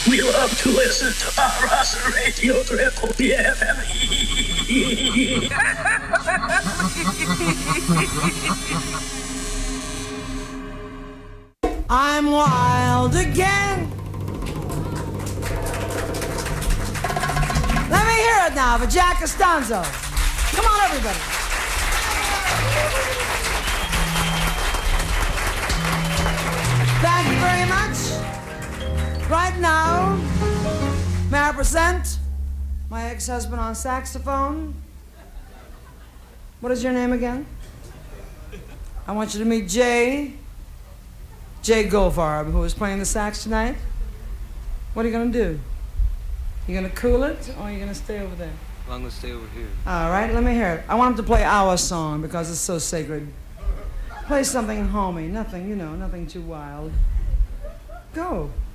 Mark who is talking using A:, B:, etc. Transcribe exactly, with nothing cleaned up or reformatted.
A: We love to listen to our Rasa Radio Triple B F M.
B: I'm wild again. Let me hear it now for Jack Costanzo. Come on, everybody. Thank you very much. Right now, may I present my ex-husband on saxophone? What is your name again? I want you to meet Jay, Jay Goldfarb, who is playing the sax tonight. What are you gonna do? You gonna cool it, or are you gonna stay over there?
C: Well, I'm gonna stay over here.
B: All right, let me hear it. I want him to play our song because it's so sacred. Play something homey, nothing, you know, nothing too wild. Go.